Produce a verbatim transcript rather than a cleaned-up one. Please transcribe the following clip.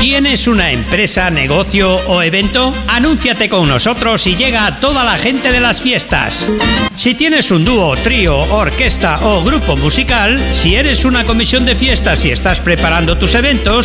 ¿Tienes una empresa, negocio o evento? Anúnciate con nosotros y llega a toda la gente de las fiestas. Si tienes un dúo, trío, orquesta o grupo musical, si eres una comisión de fiestas y estás preparando tus eventos,